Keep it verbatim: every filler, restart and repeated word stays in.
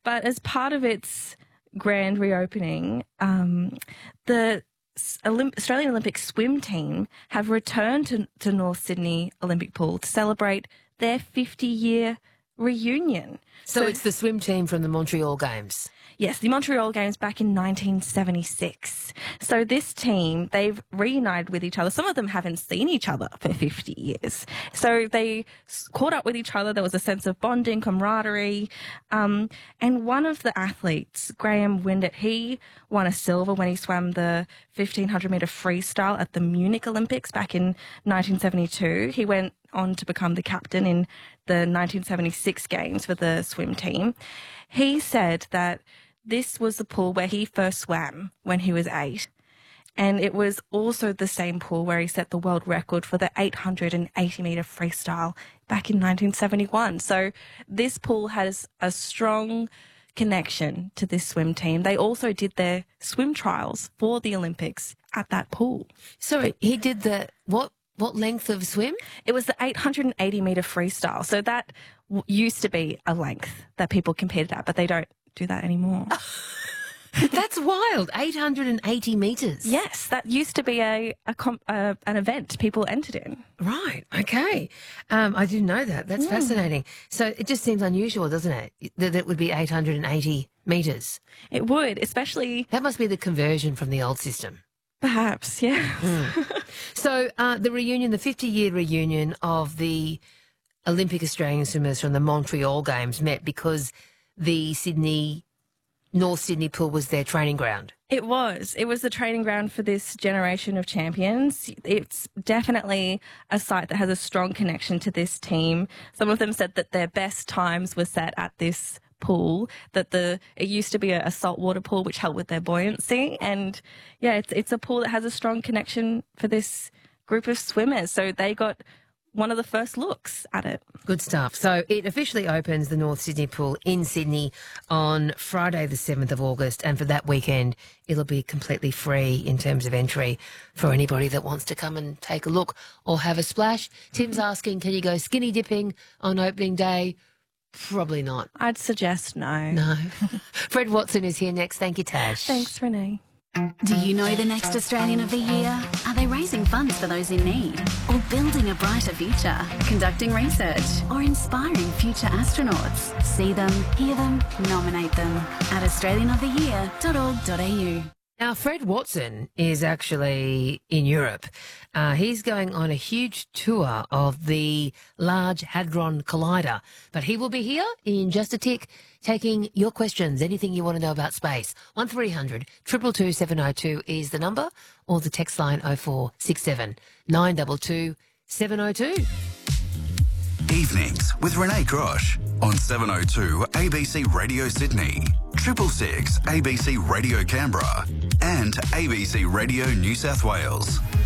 But as part of its grand reopening, um, the Olymp- Australian Olympic swim team have returned to, to North Sydney Olympic Pool to celebrate their fifty-year reunion. So, so it's the swim team from the Montreal Games. Yes, the Montreal Games back in nineteen seventy-six. So this team, they've reunited with each other. Some of them haven't seen each other for fifty years. So they caught up with each other. There was a sense of bonding, camaraderie. Um, and one of the athletes, Graham Windett, he won a silver when he swam the fifteen hundred metre freestyle at the Munich Olympics back in nineteen seventy-two. He went on to become the captain in the nineteen seventy-six Games for the swim team. He said that this was the pool where he first swam when he was eight. And it was also the same pool where he set the world record for the eight hundred eighty metre freestyle back in nineteen seventy-one. So this pool has a strong connection to this swim team. They also did their swim trials for the Olympics at that pool. Sorry, he did the, what, what length of swim? It was the eight hundred eighty metre freestyle. So that w- used to be a length that people competed at, but they don't do that anymore. That's wild. eight hundred eighty metres. Yes, that used to be a, a comp, uh, an event people entered in. Right, okay. Um, I didn't know that. That's mm. fascinating. So it just seems unusual, doesn't it, that it would be eight hundred eighty metres? It would, especially... That must be the conversion from the old system. Perhaps, yeah. Mm. So uh, the reunion, the fifty-year reunion of the Olympic Australian swimmers from the Montreal Games met because the Sydney, North Sydney pool was their training ground. It was. It was the training ground for this generation of champions. It's definitely a site that has a strong connection to this team. Some of them said that their best times were set at this pool, that the it used to be a, a saltwater pool which helped with their buoyancy. And yeah, it's it's a pool that has a strong connection for this group of swimmers. So they got one of the first looks at it. Good stuff. So it officially opens the North Sydney pool in Sydney on Friday the seventh of August, and for that weekend it'll be completely free in terms of entry for anybody that wants to come and take a look or have a splash. Tim's asking, can you go skinny dipping on opening day? Probably not. I'd suggest no. No. Fred Watson is here next. Thank you, Tash. Thanks, Renee. Do you know the next Australian of the Year? Are they raising funds for those in need? Or building a brighter future? Conducting research? Or inspiring future astronauts? See them, hear them, nominate them at australian of the year dot org dot a u. Now, Fred Watson is actually in Europe. Uh, he's going on a huge tour of the Large Hadron Collider, but he will be here in just a tick taking your questions, anything you want to know about space. one three hundred, two two two, seven oh two is the number, or the text line oh four six seven, nine two two, seven oh two. Evenings with Renee Grosh on seven oh two A B C Radio Sydney, triple six A B C Radio Canberra and A B C Radio New South Wales.